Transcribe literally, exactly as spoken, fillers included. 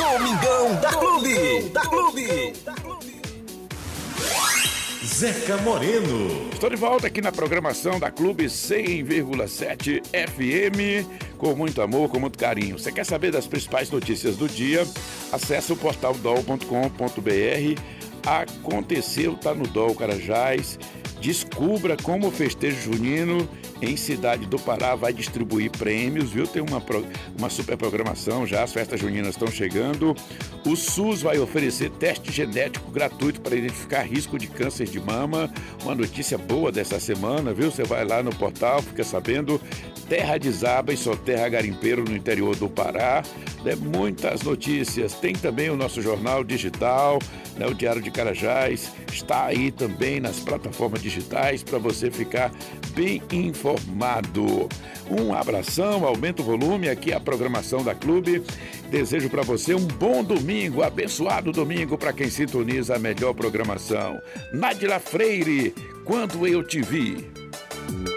Domingão da Clube. Da Clube. Zeca Moreno. Estou de volta aqui na programação da Clube cem vírgula sete F M, com muito amor, com muito carinho. Você quer saber das principais notícias do dia? Acesse o portal d o l ponto com ponto b r. Aconteceu, tá no D O L Carajás. Descubra como o festejo junino em Cidade do Pará vai distribuir prêmios, viu? Tem uma, uma super programação já, as festas juninas estão chegando. O SUS vai oferecer teste genético gratuito para identificar risco de câncer de mama. Uma notícia boa dessa semana, viu? Você vai lá no portal, fica sabendo. Terra desaba e só terra garimpeiro no interior do Pará. Né? Muitas notícias. Tem também o nosso jornal digital, né? O Diário de Carajás. Está aí também nas plataformas digitais para você ficar bem informado. Um abração, aumenta o volume, aqui é a programação da Clube. Desejo para você um bom domingo, abençoado domingo para quem sintoniza a melhor programação. Nádila Freire, Quando Eu Te Vi.